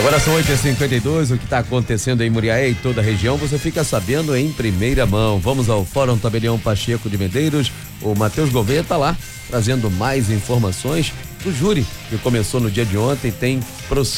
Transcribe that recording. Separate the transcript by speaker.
Speaker 1: Agora são 8h52, o que está acontecendo em Muriaé e toda a região, você fica sabendo em primeira mão. Vamos ao Fórum Tabelião Pacheco de Medeiros. O Matheus Gouveia está lá, trazendo mais informações do júri, que começou no dia de ontem, tem